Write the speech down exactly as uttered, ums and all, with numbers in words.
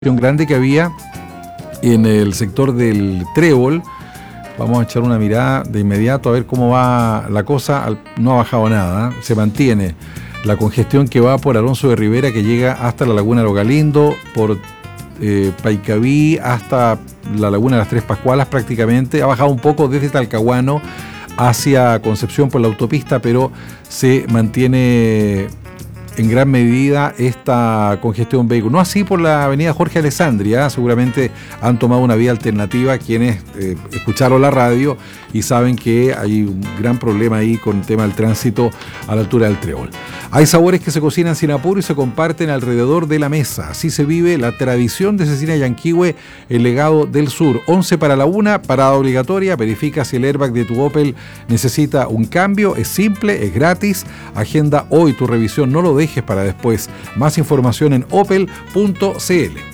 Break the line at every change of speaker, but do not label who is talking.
grande que había en el sector del Trébol. Vamos a echar una mirada de inmediato a ver cómo va la cosa. No ha bajado nada, ¿eh? Se mantiene la congestión que va por Alonso de Rivera, que llega hasta la Laguna de Lo Galindo, por eh, Paicaví hasta la Laguna de las Tres Pascualas prácticamente. Ha bajado un poco desde Talcahuano hacia Concepción por la autopista, pero se mantiene en gran medida esta congestión vehicular. No así por la avenida Jorge Alessandria, ¿eh? Seguramente han tomado una vía alternativa quienes eh, escucharon la radio y saben que hay un gran problema ahí con el tema del tránsito a la altura del Trébol. Hay sabores que se cocinan sin apuro y se comparten alrededor de la mesa. Así se vive la tradición de Cecina Yanquihue, el legado del sur. once para la una, parada obligatoria. Verifica si el airbag de tu Opel necesita un cambio. Es simple, es gratis. Agenda hoy tu revisión, no lo dejes para después. Más información en opel punto c l.